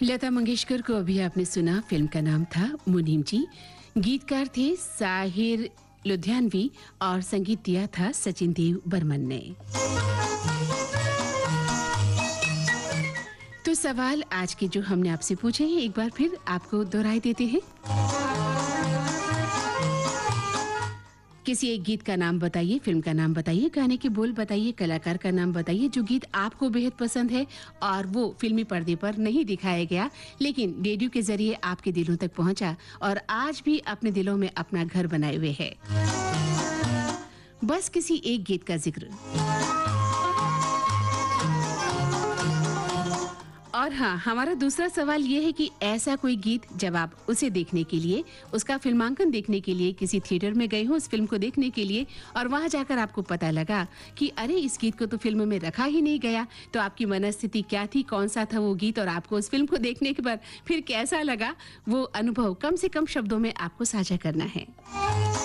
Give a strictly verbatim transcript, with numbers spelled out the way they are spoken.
लता मंगेशकर को अभी आपने सुना। फिल्म का नाम था मुनीम जी। गीतकार थे साहिर लुधियानवी और संगीत दिया था सचिन देव बर्मन ने। तो सवाल आज के जो हमने आपसे पूछे हैं एक बार फिर आपको दोहराई देते हैं। किसी एक गीत का नाम बताइए, फिल्म का नाम बताइए, गाने के बोल बताइए, कलाकार का नाम बताइए जो गीत आपको बेहद पसंद है और वो फिल्मी पर्दे पर नहीं दिखाया गया लेकिन रेडियो के जरिए आपके दिलों तक पहुंचा और आज भी अपने दिलों में अपना घर बनाए हुए है। बस किसी एक गीत का जिक्र। और हाँ, हमारा दूसरा सवाल ये है कि ऐसा कोई गीत जब आप उसे देखने के लिए, उसका फिल्मांकन देखने के लिए किसी थिएटर में गए हो उस फिल्म को देखने के लिए और वहां जाकर आपको पता लगा कि अरे इस गीत को तो फिल्म में रखा ही नहीं गया, तो आपकी मनस्थिति क्या थी, कौन सा था वो गीत और आपको उस फिल्म को देखने के बाद फिर कैसा लगा, वो अनुभव कम से कम शब्दों में आपको साझा करना है।